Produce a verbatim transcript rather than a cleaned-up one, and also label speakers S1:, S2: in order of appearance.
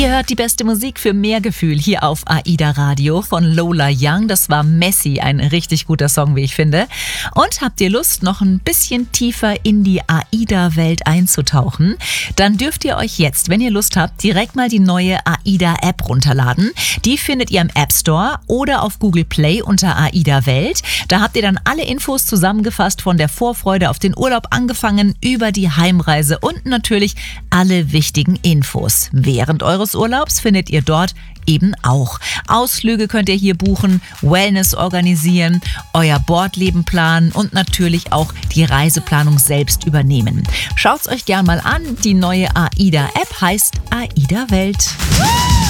S1: Ihr hört die beste Musik für mehr Gefühl hier auf AIDA Radio von Lola Young. Das war Messi, ein richtig guter Song, wie ich finde. Und habt ihr Lust, noch ein bisschen tiefer in die AIDA-Welt einzutauchen? Dann dürft ihr euch jetzt, wenn ihr Lust habt, direkt mal die neue AIDA-App runterladen. Die findet ihr im App Store oder auf Google Play unter AIDA Welt. Da habt ihr dann alle Infos zusammengefasst, von der Vorfreude auf den Urlaub angefangen, über die Heimreise und natürlich alle wichtigen Infos. Während eures Urlaubs findet ihr dort eben auch. Ausflüge könnt ihr hier buchen, Wellness organisieren, euer Bordleben planen und natürlich auch die Reiseplanung selbst übernehmen. Schaut's euch gern mal an. Die neue AIDA-App heißt AIDA Welt.